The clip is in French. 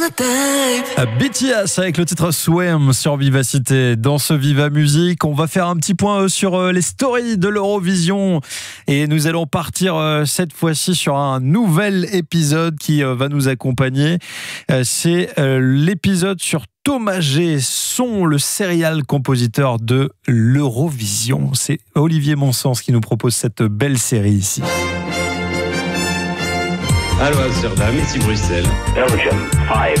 BTS avec le titre Swim sur Vivacité. Dans ce Viva Musique, on va faire un petit point sur les stories de l'Eurovision et nous allons partir cette fois-ci sur un nouvel épisode qui va nous accompagner. C'est l'épisode sur Thomas G, le serial compositeur de l'Eurovision. C'est Olivier Monsens qui nous propose cette belle série ici. Allô Amsterdam, ici Bruxelles. Belgium 5,